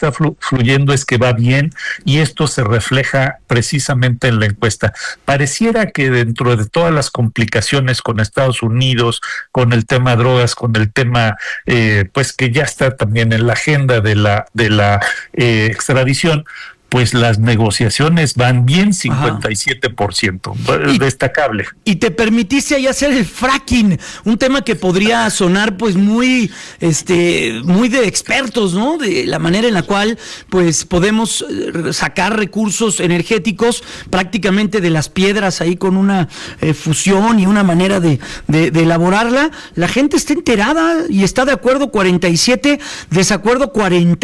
está fluyendo es que va bien, y esto se refleja precisamente en la encuesta. Pareciera que dentro de todas las complicaciones con Estados Unidos, con el tema drogas, con el tema pues que ya está también en la agenda de la extradición, pues las negociaciones van bien, 57%, destacable. Y te permitiste ahí hacer el fracking, un tema que podría sonar pues muy de expertos, ¿no? De la manera en la cual pues podemos sacar recursos energéticos prácticamente de las piedras ahí con una fusión y una manera de elaborarla. La gente está enterada y está de acuerdo 47%, desacuerdo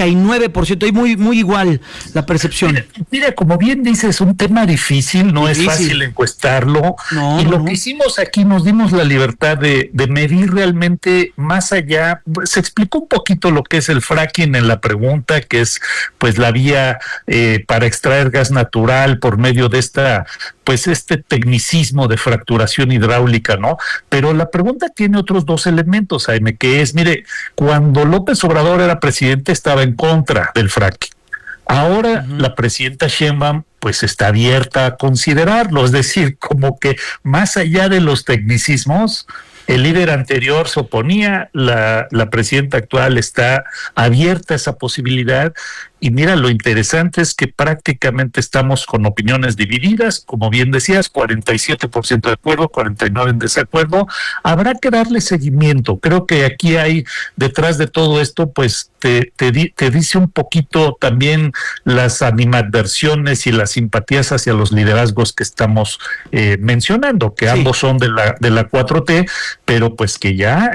49%, y muy igual la percepción. Mira, como bien dices, es un tema difícil, no es fácil encuestarlo, lo que hicimos aquí, nos dimos la libertad de medir realmente más allá. Se explicó un poquito lo que es el fracking en la pregunta, que es pues la vía para extraer gas natural por medio de este tecnicismo de fracturación hidráulica, ¿no? Pero la pregunta tiene otros dos elementos, Jaime, que es, mire, cuando López Obrador era presidente estaba en contra del fracking. Ahora la presidenta Sheinbaum pues está abierta a considerarlo, es decir, como que más allá de los tecnicismos, el líder anterior se oponía, la presidenta actual está abierta a esa posibilidad. Y mira, lo interesante es que prácticamente estamos con opiniones divididas, como bien decías, 47% de acuerdo, 49% en desacuerdo. Habrá que darle seguimiento. Creo que aquí hay, detrás de todo esto, pues te dice un poquito también las animadversiones y las simpatías hacia los liderazgos que estamos mencionando, que ambos son de la 4T, pero pues que ya,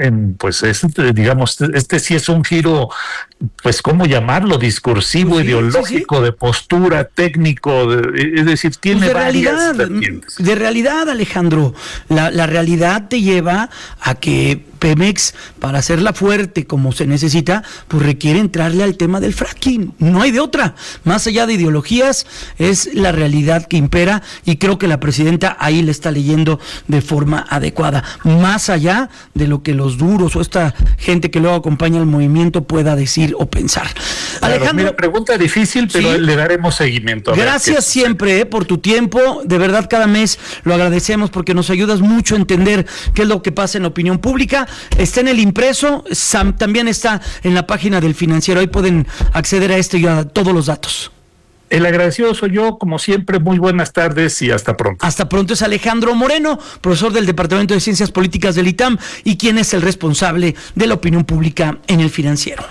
digamos, sí es un giro, pues, ¿cómo llamarlo? Discursivo, ideológico, de postura, técnico, es decir, tiene varias vertientes. De realidad, Alejandro, la realidad te lleva a que Pemex, para hacerla fuerte como se necesita, pues requiere entrarle al tema del fracking. No hay de otra. Más allá de ideologías, es la realidad que impera, y creo que la presidenta ahí le está leyendo de forma adecuada. Más allá de lo que los duros o esta gente que luego acompaña al movimiento pueda decir o pensar. Claro, Alejandro, mira, pregunta difícil, pero le daremos seguimiento. Gracias siempre por tu tiempo. De verdad, cada mes lo agradecemos porque nos ayudas mucho a entender qué es lo que pasa en la opinión pública. Está en el impreso, también está en la página del Financiero. Ahí pueden acceder a esto y a todos los datos. El agradecido soy yo, como siempre. Muy buenas tardes y hasta pronto. Hasta pronto. Es Alejandro Moreno, profesor del Departamento de Ciencias Políticas del ITAM, y quien es el responsable de la opinión pública en el Financiero.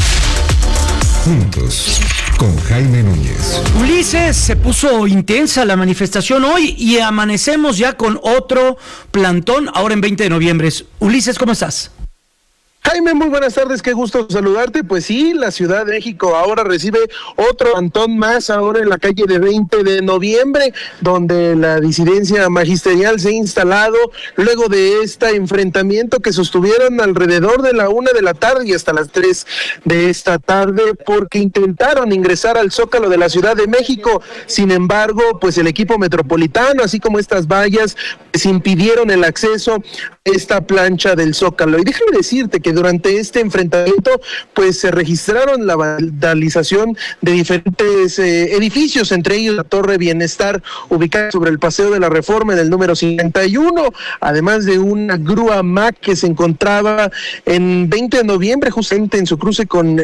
Juntos, con Jaime Núñez. Ulises, se puso intensa la manifestación hoy y amanecemos ya con otro plantón, ahora en 20 de noviembre. Ulises, ¿cómo estás? Jaime, muy buenas tardes, qué gusto saludarte. Pues sí, la Ciudad de México ahora recibe otro plantón más, ahora en la calle de 20 de noviembre, donde la disidencia magisterial se ha instalado luego de este enfrentamiento que sostuvieron alrededor de la 1 de la tarde y hasta las 3 de esta tarde, porque intentaron ingresar al Zócalo de la Ciudad de México. Sin embargo, pues el equipo metropolitano, así como estas vallas, pues impidieron el acceso a esta plancha del Zócalo. Y déjame decirte que durante este enfrentamiento pues se registraron la vandalización de diferentes edificios, entre ellos la Torre Bienestar, ubicada sobre el Paseo de la Reforma en el número 51, además de una grúa MAC que se encontraba en 20 de noviembre, justamente en su cruce con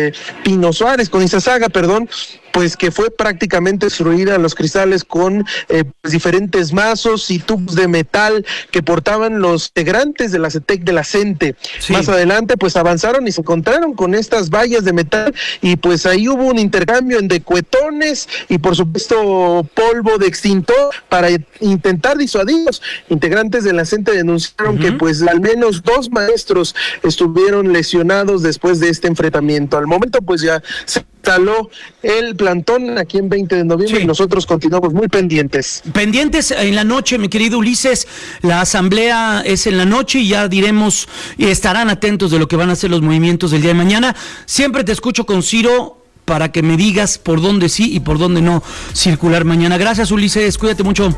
Pino Suárez, con Izazaga, pues que fue prácticamente destruida, los cristales con pues diferentes mazos y tubos de metal que portaban los integrantes de la CETEC de la CENTE. Sí. Más adelante pues avanzaron y se encontraron con estas vallas de metal y pues ahí hubo un intercambio de cuetones y por supuesto polvo de extintor para intentar disuadirlos. Integrantes de la CENTE denunciaron que pues al menos 2 maestros estuvieron lesionados después de este enfrentamiento. Al momento pues ya se instaló el plantón aquí en 20 de noviembre y nosotros continuamos muy pendientes. Pendientes en la noche, mi querido Ulises, la asamblea es en la noche y ya diremos y estarán atentos de lo que van a ser los movimientos del día de mañana. Siempre te escucho con Ciro para que me digas por dónde sí y por dónde no circular mañana. Gracias, Ulises, cuídate mucho.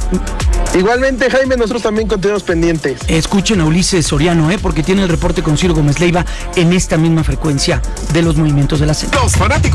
Igualmente, Jaime, nosotros también continuamos pendientes. Escuchen a Ulises Soriano, porque tiene el reporte con Ciro Gómez Leiva en esta misma frecuencia de los movimientos de la CENTE. Los fanáticos